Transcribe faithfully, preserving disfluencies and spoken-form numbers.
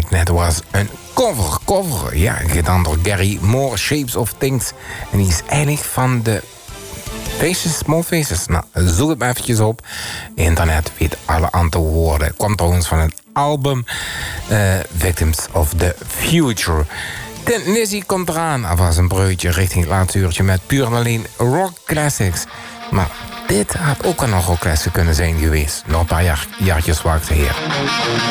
ik net was een cover, cover. Ja, gedaan door Gary Moore, Shapes of Things. En die is eigenlijk van de Faces, Small Faces. Nou, zoek het maar eventjes op. Internet weet alle antwoorden. Komt trouwens van het album uh, Victims of the Future. Tin Lizzy komt eraan. Alvast een breutje richting het laatste uurtje met puur en alleen rock classics. Maar dit had ook een nogal classic kunnen zijn geweest. Nog een paar jaar, jaartjes wachten hier.